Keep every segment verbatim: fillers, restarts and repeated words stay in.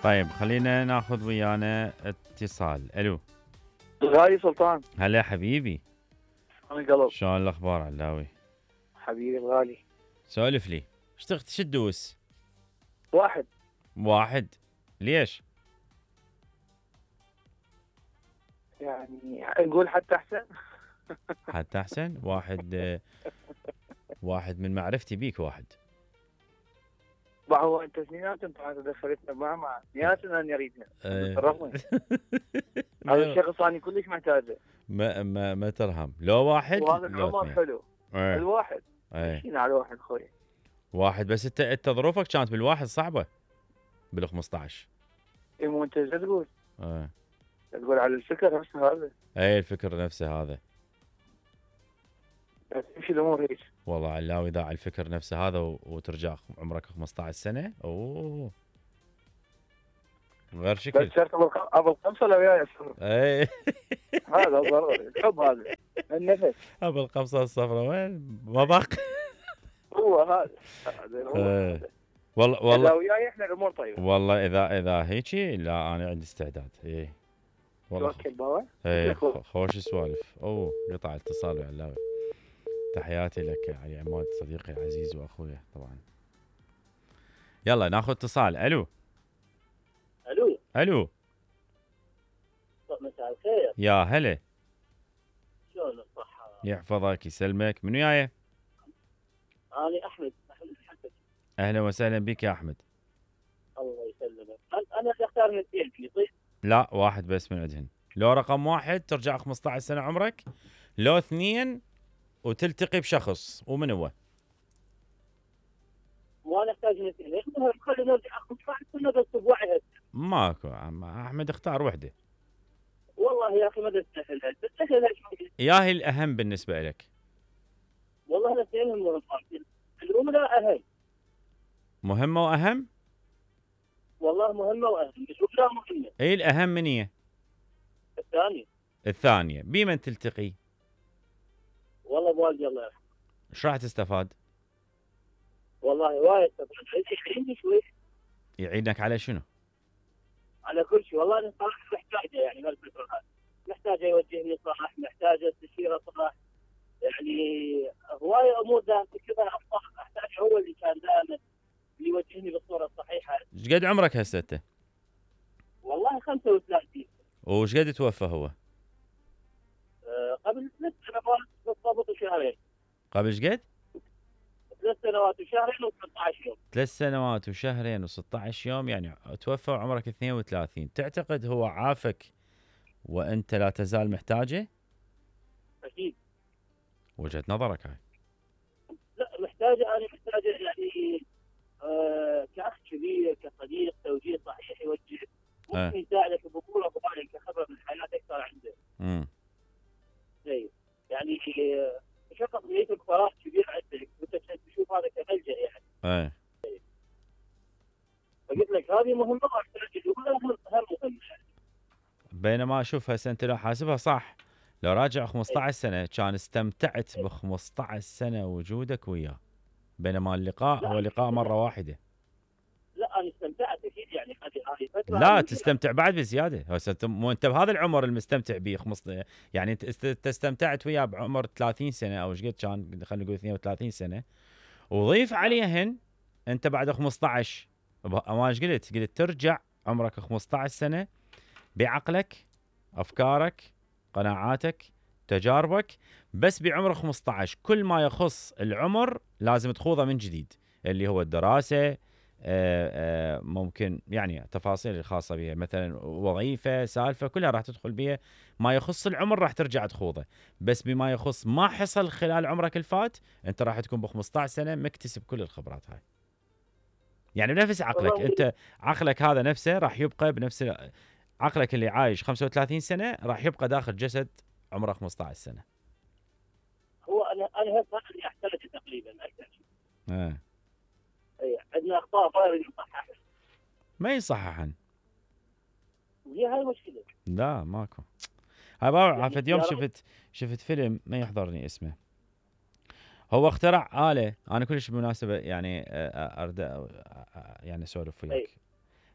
طيب خلينا ناخذ ويانا اتصال. الو. غالي سلطان. هلا حبيبي. انا قلب. شلون الاخبار علاوي؟ حبيبي الغالي. سولف لي. ايش تخت شو تدوس؟ واحد. واحد. ليش؟ يعني نقول حتى احسن. حتى احسن. واحد آه، واحد من معرفتي بيك واحد. ما هو انت اثنيناتهم انت دخلتنا مع مع اثنيناتنا نريدها. آه. تصرفنا. هذا الشخص انا كلش محتاجه. ما ما ما ترهم. لو واحد وهذا لو العمر اثنين. حلو. ايه. الواحد. ايه. مشينا على واحد خوي. واحد بس. انت انت ظروفك كانت بالواحد صعبه. بال خمسطعش. اي مو انت ايش تقول؟ ايه. تقول على الفكر نفسه هذا. ايه الفكر نفسه هذا. بس تمشي الامور هيك. والله علاوي ذا على الفكر نفسه هذا و... وترجع عمرك خمسطعش سنه. اوه غير شكل. بس صرت ابو خمسه لو وياي الصبر. ايه. هذا ضروري الحب هذا. النفس. ابو القمصه الصفراء وين؟ ما باق. هو هذا. هذا هو ايه. هذا. والله اذا والله وياي احنا الامور طيبه. والله اذا اذا هيجي لا انا عندي استعداد. ايه والله. توكل بابا. ايه خ- خوش سوالف. اوه قطع اتصال يا علاوي. تحياتي لك يا علي عماد صديقي العزيز واخويا طبعا. يلا ناخذ اتصال. الو. الو. الو. مساء الخير. يا هلا. شلون الصحة؟ يحفظك يسلمك. من وياي؟ أنا أحمد أحمد الحسن. اهلا وسهلا بك يا احمد. الله يسلمك. أنا أنا أختار من اثنين طيب. لا واحد بس من عندهن. لو رقم واحد ترجع خمسطعش سنه عمرك، لو اثنين وتلتقي بشخص. ومن هو؟ وأنا أحتاج من اثنين. خلينا نرجع خمسة عشر سنة بس بوعي. ماكو عم احمد اختار وحده. والله يا أخي ما تستاهل تستاهل شوي. ياهي الاهم بالنسبه لك؟ والله الاثنين هم مهمين. الأولى أهم. مهمه واهم؟ والله مهمة وأهم. الأولى مهمة. اي الاهم من هي؟ الثانية. الثانيه. بمن تلتقي؟ والله بوالدي الله يرحمه. ايش راح تستفاد؟ والله وايد عندي شوي. يعينك على شنو؟ على كل شيء. والله أنا صراحة محتاجة يعني ما الفكرة هذه. محتاجة يوجهني صح. محتاجة استشيره صح. يعني هواية أمور ذات كذا أصح أحتاج هو اللي كان دائما يوجهني بالصورة الصحيحة. ايش قد عمرك هسه انت؟ والله خمسة وثلاثين. وش قد توفى هو؟ أه قبل ثلاث سنوات بالضبط وشهرين. قبل ايش قد؟ ثلاث سنوات وشهرين وثلاثة عشر يوم. ثلاث سنوات وشهرين وستة يوم، يعني توفى وعمرك اثنين وثلاثين. تعتقد هو عافك وانت لا تزال محتاجه؟ أكيد. وجهة نظرك هاي. لا محتاجة. أنا محتاجة يعني أه كأخ كبير كصديق توجيه صحيح يوجه. ممكن يساعدك بقوله وبالك كخبرة من الحياة أكثر عنده. امم. اي يعني شخص يترك فراغ كبير عندك وانت تشوف هذا كملجأ يعني. ايه. فقلت لك هذه مهمة واحتاج الاولى هم مهمة. بينما اشوف هسه انت لو حاسبها صح، لو راجع خمسطعش سنه كان استمتعت ب خمسطعش سنه وجودك وياه، بينما اللقاء هو لقاء مره واحده. لا انا استمتعت اكيد يعني هذه هذه فتره. لا تستمتع بعد بزياده. هسه انت مو انت بهذا العمر المستمتع به خمسطعش، يعني انت استمتعت وياه بعمر ثلاثين سنه او ايش قد كان، خلينا نقول اثنين وثلاثين سنه، وضيف عليهن انت بعد خمسطعش. ما ايش قلت؟ قلت ترجع عمرك خمسطعش سنه بعقلك، افكارك، قناعاتك، تجاربك، بس بعمر خمسطعش كل ما يخص العمر لازم تخوضه من جديد، اللي هو الدراسه، آآ آآ ممكن يعني تفاصيل الخاصه بها، مثلا وظيفه، سالفه، كلها راح تدخل بها. ما يخص العمر راح ترجع تخوضه، بس بما يخص ما حصل خلال عمرك الفات انت راح تكون ب خمسطعش سنه مكتسب كل الخبرات هاي. يعني بنفس عقلك انت، عقلك هذا نفسه راح يبقى بنفس عقلك اللي عايش خمسة وثلاثين سنه راح يبقى داخل جسد عمره خمسطعش سنه. هو انا انا هسه اللي احتاج تقريبا اكثر شيء. اه اي عندنا اخطاء صايره يصحح. ما يصححن. هي هاي المشكله. لا ماكو. هاي بابا يعني عفت يوم شفت شفت فيلم ما يحضرني اسمه. هو اخترع آلة، انا كلش بالمناسبه يعني ارد يعني اسولف وياك.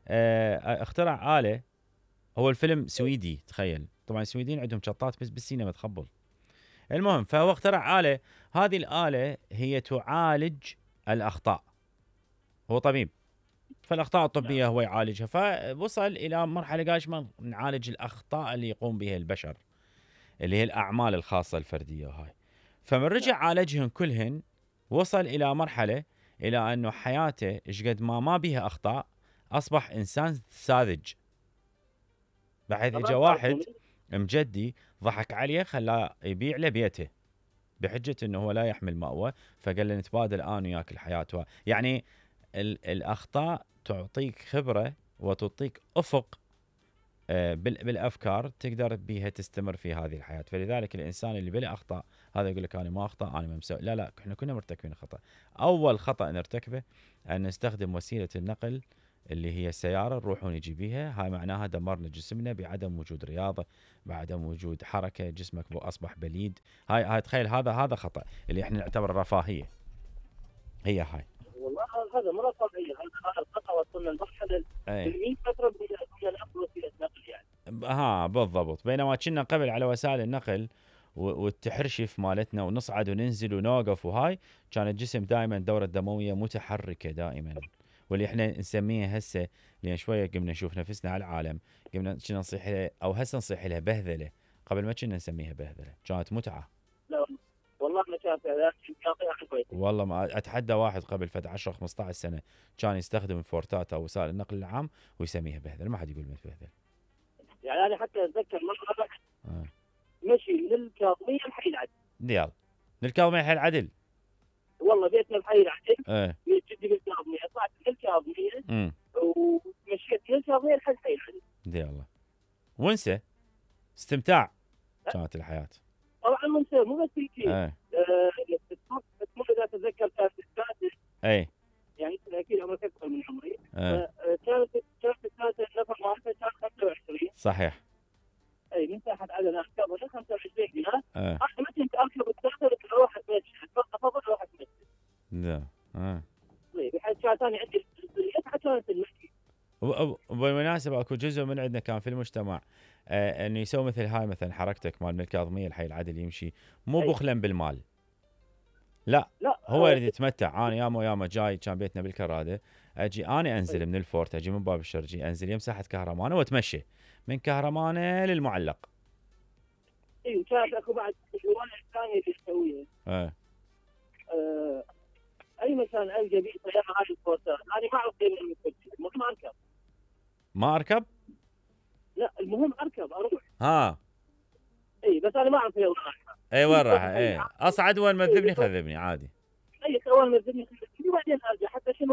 آه اخترع آلة. هو الفيلم سويدي، تخيل، طبعا السويديين عندهم شطات بس بالسينما تخبل. المهم، فهو اخترع آلة. هذه الآلة هي تعالج الأخطاء. هو طبيب، فالأخطاء الطبية هو يعالجها. فوصل إلى مرحلة قال ايش ما نعالج الأخطاء اللي يقوم بها البشر، اللي هي الأعمال الخاصة الفردية هاي. فمن رجع عالجهن كلهن، وصل إلى مرحلة إلى أنه حياته إيش قد ما ما بها أخطاء، أصبح إنسان ساذج. بحيث إجا واحد مجدي ضحك عليه، خلاه يبيع له بيته بحجة أنه هو لا يحمل مأوى، فقال له نتبادل أنا وياك الحياة. يعني الأخطاء تعطيك خبرة وتعطيك أفق بالأفكار تقدر بها تستمر في هذه الحياة. فلذلك الإنسان اللي بلا أخطاء هذا يقول لك أنا ما أخطأ، أنا ما مسوي. لا لا، إحنا كنا مرتكبين خطأ. أول خطأ نرتكبه أن نستخدم وسيلة النقل اللي هي السيارة، نروح ونجي بيها. هاي معناها دمرنا جسمنا بعدم وجود رياضة، بعدم وجود حركة، جسمك أصبح بليد. هاي هاي تخيل، هذا هذا خطأ اللي إحنا نعتبر رفاهية. هي هاي. والله هذا مرة طبيعي، هذا الخطأ وصلنا لمرحلة من فترة بدنا نأخذ وسيلة نقل يعني. ها بالضبط. بينما كنا قبل على وسائل النقل والتحرشف مالتنا، ونصعد وننزل ونوقف، وهاي كان الجسم دائما الدورة الدموية متحركة دائما، واللي احنا نسميها هسه لان شويه قمنا نشوف نفسنا على العالم، قمنا كنا نصيح لها او هسه نصيح لها بهذله. قبل ما كنا نسميها بهذله، كانت متعه. لا والله ما كانت هذاك. والله ما اتحدى واحد قبل فد عشرة خمسة عشر سنه كان يستخدم الفورتات او وسائل النقل العام ويسميها بهذله، ما حد يقول مثل بهذله. يعني انا حتى اتذكر مره آه. مشي من الكاظميه لحي العدل. يلا من الكاظميه لحي العدل. والله بيتنا بحي العدل. ايه بيت جدي بالكاظميه، طلعت من الكاظميه ومشيت من الكاظميه لحد حي العدل. يلا ونسى استمتاع كانت الحياه. طبعا منسى مو بس هيك. ايه تمر اذا تتذكر كانت السادسه. ايه يعني اكيد عمرك اكثر من عمري. ايه كانت كانت السادسه النفر مالتها كانت خمسة وعشرين. صحيح. اي من تحت عدد اركبها خمسة وعشرين دينار. ايه انا ما كنت اركب السادسه اروح اتمشى، افضل اروح اتمشى. لا اه طيب بحيث كانت انا عندي كانت المشي. وبالمناسبة اكو جزء من عندنا كان في المجتمع آه انه يسوي مثل هاي، مثلا حركتك مال الكاظميه الحي العدل يمشي مو بخلا بالمال، لا, لا هو يريد يتمتع. انا ياما ياما جاي كان بيتنا بالكراده، اجي انا انزل من الفورت، اجي من باب الشرجي انزل يمساحه كهرمانه واتمشى من كهرمانه للمعلق. اي وكانت اكو بعد الجوانب الثانيه اللي يسويها. ايه آه اي مكان القى بيه سياره هاي الفورتات، انا ما اعرف قيمه الكرسي، المهم اركب. ما اركب؟ لا المهم اركب اروح. ها اي بس انا ما اعرف وين رايحه. اي وين رايحه؟ اي اصعد وين ما تذبني خذبني عادي. اي اول ما تذبني خذبني وبعدين ارجع. حتى شنو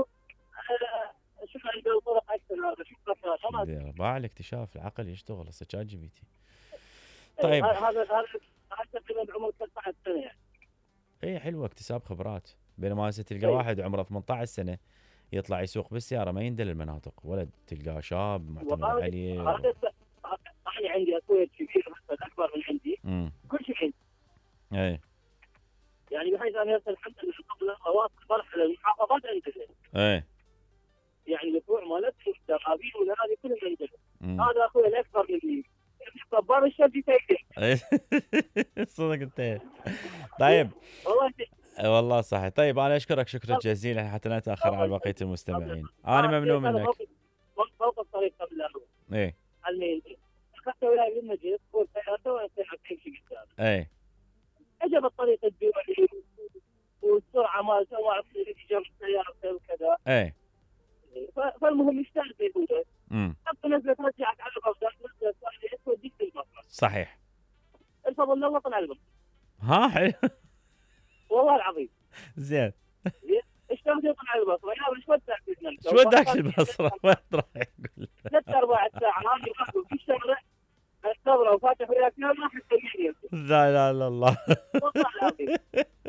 آه شوف عندي طرق اكثر هذا شوف لك باع الاكتشاف العقل يشتغل هسه شات جي بي تي. طيب هذا هذا هذا تقريبا بعمر ثلاثة عشر سنه يعني. اي حلوه اكتساب خبرات. بينما هسه تلقى واحد عمره ثمانية عشر سنه يطلع يسوق بالسياره ما يندل المناطق، ولا تلقاه شاب معتمد عليه. هذا انا عندي اخوي كبير مثلا اكبر من عندي. امم كل شيء عندي. اي يعني بحيث انا هسه الحمد لله قبل اواصل مرحله المحافظات عندنا. اي يعني الفروع مالتهم الدرابين ولا هذه كلهم عندنا. هذا اخوي الاكبر مني كبار الشرجي تاكل. صدق انت. طيب والله والله صحيح. طيب انا اشكرك شكرا جزيلا حتى لا نتاخر على بقيه المستمعين. انا ممنون منك. فوق الطريق قبل لا اروح. ايه على اخذت ولاي من المجلس والسيارة وانا امشي قدام. ايه عجب الطريق الدولي والسرعه ما ما اعرف جنب السياره وكذا. ايه فالمهم يشتغل بيقول امم حتى نزلت رجعت على الغرفه نزلت توديك المصرف. صحيح. الفضل الله طلع المصرف. ها حلو والله العظيم زين. اشتغلت يطلع البصره يا ايش وداك بالنمسا؟ شو وداك البصره؟ وين راح يقول؟ ثلاث ارباع ساعه هذه واحد في الشغله الثوره وفاتح وياك ما حتى مين. لا لا لا الله والله العظيم.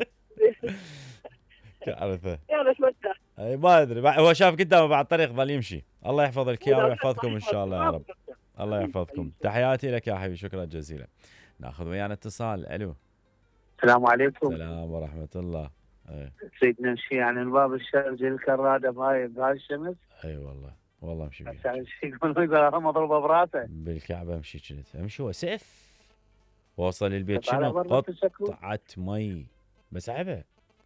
كارثه. يا ايش وداك؟ اي ما ادري، هو شاف قدامه بعد الطريق ظل يمشي. الله يحفظ لك اياه ويحفظكم ان شاء الله يا رب. الله يحفظكم. تحياتي لك يا حبيبي، شكرا جزيلا. ناخذ ويانا اتصال. الو السلام عليكم. السلام ورحمه الله. ايه سيدنا نمشي يعني من باب الشرجي الكراده بهاي بهاي الشمس. اي أيوة والله والله امشي بيها. عشان شي يقول يقول انا مضروبه براسه. بالكعبه امشي كنت امشي وسيف. وصل البيت طالع شنو برا في الشكو. قطعه مي بس عبه.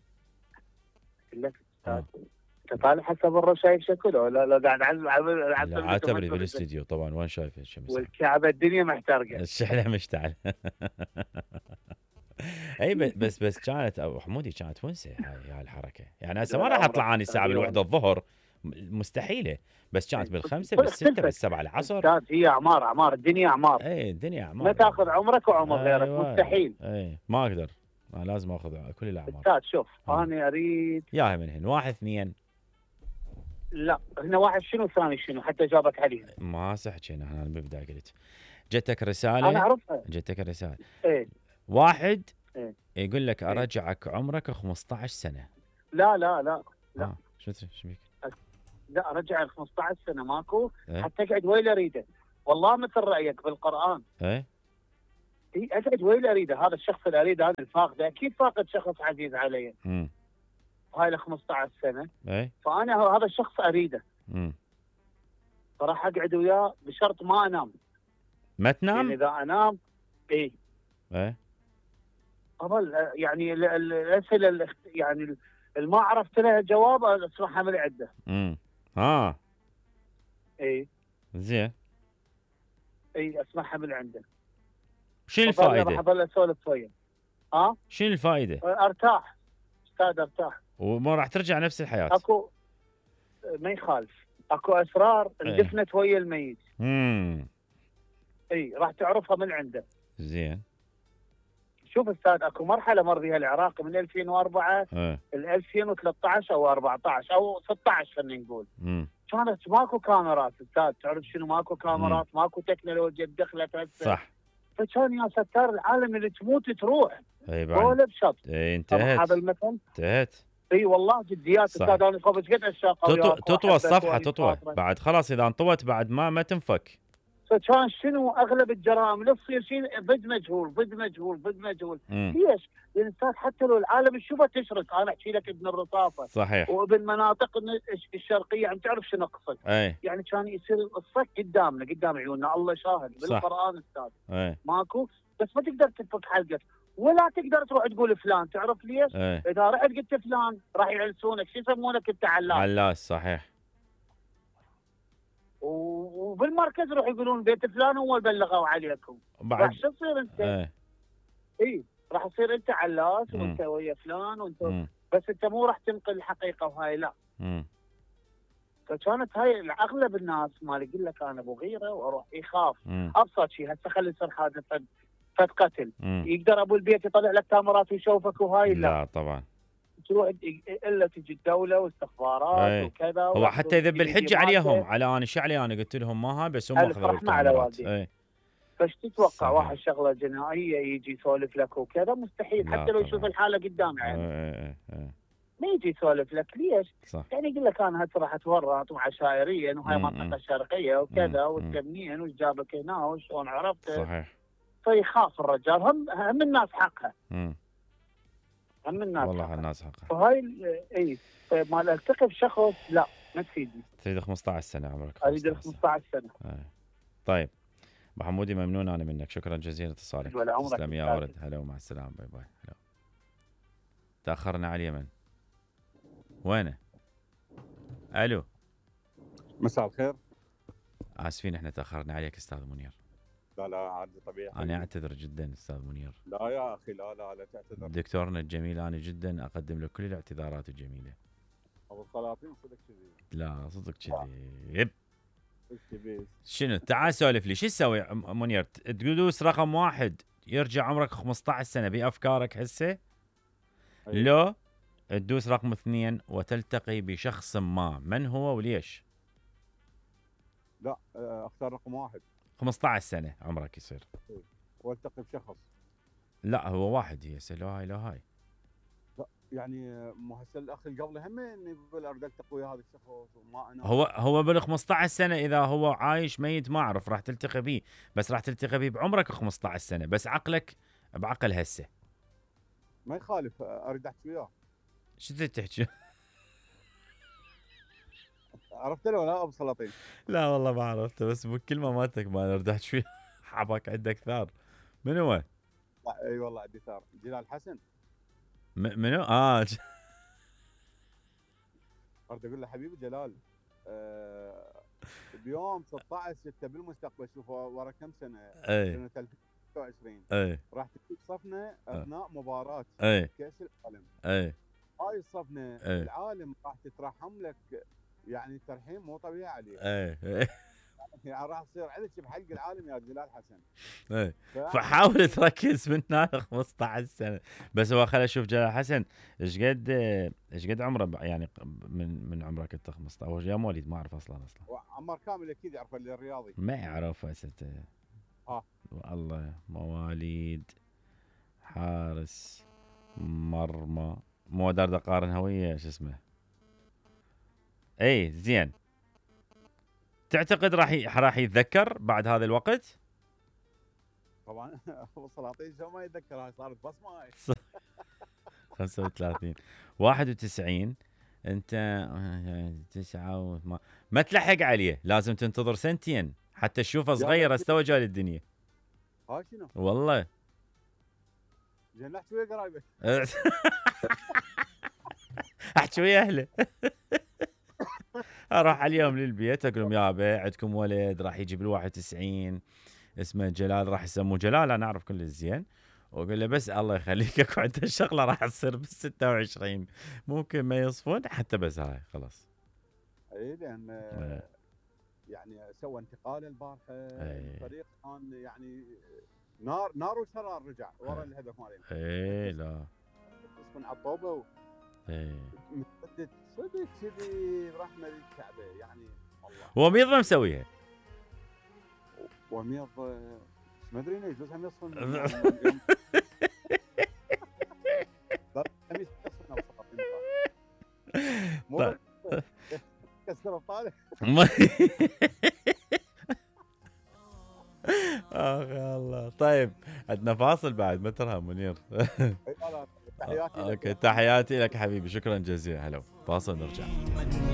لك آه. انت طالع حسب برا شايف شكل ولا لا قاعد على على لا عتبري بالاستديو طبعا وين شايف الشمس. والكعبه الدنيا محترقه. الشحنه مشتعل. اي بس بس كانت ابو حمودي كانت ونسه هاي هاي الحركه يعني هسه ما راح اطلع اني الساعه بالوحده الظهر مستحيله بس كانت بالخمسه بالسته بالسبعه العصر. استاذ هي اعمار اعمار الدنيا اعمار. اي الدنيا اعمار ما تاخذ عمرك وعمر غيرك أيوة. مستحيل. اي ما اقدر انا لازم اخذ كل الاعمار. استاذ شوف آه. انا اريد ياها من هنا واحد اثنين. لا هنا واحد شنو ثاني شنو حتى جابت عليه. ما حكينا احنا بالبدايه قلت جتك رساله. انا اعرفها. جتك رساله. ايه واحد إيه؟ يقول لك إيه؟ ارجعك عمرك خمسة عشر سنه. لا لا لا لا آه. شو شو بيك؟ لا ارجع ال خمسة عشر سنه ماكو. إيه؟ حتى اقعد وين اريده. والله مثل رايك بالقران. ايه اي اقعد وين اريده. هذا الشخص اللي اريده انا الفاقده اكيد فاقد شخص عزيز علي. امم هاي ال خمسة عشر سنه. ايه فانا هذا الشخص اريده. امم فراح اقعد وياه بشرط ما انام. ما تنام؟ يعني اذا انام اي ايه اظل يعني ال- ال- الاسئله ال- يعني اللي ما عرفت لها جواب اسمعها من عنده. امم اه اي زين. اي اسمعها من عنده. شنو راح الفائده؟ اظل اسولف وياه. ها؟ شنو الفائده؟ ارتاح استاذ ارتاح. وما راح ترجع نفس الحياه. اكو ما يخالف اكو اسرار إيه. اندفنت ويا الميت. امم اي راح تعرفها من عنده. زين. شوف استاذ اكو مرحله مر بها العراق من ألفين وأربعة ايه ل ألفين وثلاثة عشر او أربعة عشر او ستة عشر خلينا نقول. امم كانت ماكو كاميرات استاذ. تعرف شنو ماكو كاميرات ماكو تكنولوجيا دخلت هسه. صح. فكان يا ستار العالم اللي تموت تروح. اي بعد. ولا بشط. اي طبعا انتهت. هذا المثل. انتهت. اي والله جديات صح. استاذ انا قبل قد الشاقه تطو... تطوى الصفحه تطوى بعد خلاص اذا انطوت بعد ما ما تنفك. فكان شنو اغلب الجرائم اللي تصير شيء ضد مجهول ضد مجهول ضد مجهول. مم. ليش؟ لان استاذ حتى لو العالم تشوفه تشرك. انا احكي لك ابن الرصافه صحيح. وابن مناطق الشرقيه عم تعرف شنو اقصد. اي يعني كان يصير الصك قدامنا قدام عيوننا الله شاهد بالقران استاذ. اي ماكو بس ما تقدر تفك حلقه ولا تقدر تروح تقول فلان. تعرف ليش؟ اي اذا رحت قلت فلان راح يعلسونك. شو يسمونك انت علاس. علاس صحيح. و- وبالمركز روح يقولون بيت فلان هو اللي بلغوا عليكم. راح بعد شو تصير انت؟ اي اي راح تصير انت علاس مم. وانت ويا فلان وانت مم. بس انت مو راح تنقل الحقيقه وهاي لا. مم. فكانت هاي اغلب الناس ما يقول لك انا ابو غيره واروح يخاف. مم. ابسط شيء هسه خلي يصير حادث فد فد قتل. مم. يقدر ابو البيت يطلع لك كاميرات ويشوفك وهاي لا. لا طبعا. تروح الا تجي الدوله واستخبارات أي. وكذا. هو حتى يذب الحجه عليهم على انا شو علي انا قلت لهم ما ها بس هم ألف اخذوا رحمة على الكاميرات. والديك. اي فايش تتوقع صحيح. واحد شغله جنائيه يجي يسولف لك وكذا مستحيل. لا حتى لو طبعاً. يشوف الحاله قدامه يعني اي اي اي ما يجي يسولف لك. ليش؟ صح. يعني يقول لك انا هسه راح اتورط وعشائريا وهاي مم. منطقه شرقيه وكذا مم. وانت منين وش جابك هنا وشلون عرفت. صحيح. فيخاف الرجال. هم هم الناس حقها. مم. هم الناس والله حقها. الناس حقها. فهاي ال- اي فما التقي بشخص لا ما تفيدني. تريد خمسة عشر سنه عمرك. اريد ال خمسة عشر خمسة عشر سنه. سنة. اي. طيب ابو حمودي ممنون انا منك شكرا جزيلا اتصالك. ولا عمرك تسلم يا أستاذ. ولد. هلا ومع السلامه باي باي. هلا. تاخرنا على اليمن. وينه؟ الو. مساء الخير. اسفين احنا تاخرنا عليك استاذ منير. لا لا عادي طبيعي. انا اعتذر جدا استاذ منير. لا يا اخي لا لا لا تعتذر. دكتورنا الجميل انا جدا اقدم له كل الاعتذارات الجميله. ابو السلاطين صدق كذي. لا صدق كذي. ايش تبي؟ شنو تعال سولف لي شو تسوي م- منير ت- تدوس رقم واحد يرجع عمرك خمسة عشر سنه بافكارك هسه. أيوة. لو تدوس رقم اثنين وتلتقي بشخص ما من هو وليش. لا آه، اختار رقم واحد خمسة عشر سنه عمرك يصير. والتقي بشخص. لا هو واحد هي هسه لو هاي لو هاي. يعني آه، مو هسه الاخ اللي قبله هم يقول اريد التقي ويا هذا الشخص وما انا. هو هو بال خمسة عشر سنه اذا هو عايش ميت ما اعرف راح تلتقي به بس راح تلتقي به بعمرك خمسة عشر سنه بس عقلك بعقل هسه. ما يخالف آه، اريد احكي وياه. شو تحكي؟ عرفت له ولا ابو سلاطين؟ لا والله ما عرفته، بس بالكلمه مالتك ما ردحت شوي. حبك عندك ثار. من هو؟ لا اي والله عندي ثار. جلال حسن. م- منو؟ اه ج- اريد اقول له حبيبي جلال، آه بيوم ستة عشر ستة بالمستقبل، شوف ورا كم سنه، اي سنه ألفين وستة وعشرين اي راح تكون صفنا اثناء مباراه اي كاس العالم. اي هاي الصفنه إيه. العالم راح تترحم لك، يعني ترحيم مو طبيعي عليك. اي اي يعني راح تصير عندك بحلق العالم يا جلال حسن. اي ف- فحاول تركز من هنا خمسة عشر سنه. بس هو خلينا نشوف جلال حسن ايش قد ايش قد عمره ب- يعني من من عمرك انت خمسة عشر او يا مواليد ما اعرف اصلا اصلا عمار كامل اكيد يعرف اللي الرياضي. ما يعرف هسه. ها. والله مواليد حارس مرمى، مو دار اقارن هويه شو اسمه. اي زين. تعتقد راح ي- راح يتذكر بعد هذا الوقت؟ طبعا ابو سلاطين شو ما يتذكر، هاي صارت بصمه هاي. خمسة وثلاثين واحد وتسعين انت تسعة وما ما تلحق عليه، لازم تنتظر سنتين حتى تشوفه صغير استوى جاي للدنيا. ها شنو؟ والله زين احكي ويا قرايبك. احكي ويا اهله. اروح عليهم للبيت اقول لهم يابا عندكم ولد راح يجي بال واحد وتسعين اسمه جلال، راح يسموه جلال، انا اعرف كل الزين، واقول له بس الله يخليك اكو عنده الشغله راح تصير بال ستة وعشرين ممكن ما يصفون حتى، بس هاي خلاص. اي لان إيه. يعني سوى انتقال البارحه، إيه. الفريق كان يعني نار نار وشرار، رجع ورا إيه. الهدف مالين. اي لا من عطوبه اي ومسدد صدق كذي برحمه الكعبه يعني والله. وميض ما مسويها. وميض ما ادري انه يجوز هم يصفن. خميس يصفن ابو سلاطين. مو كسر الطالع. اخ يا الله. طيب عندنا فاصل بعد، ما ترى منير. تحياتي لك. اوكي تحياتي لك حبيبي، شكرا جزيلا. هلا فاصل نرجع.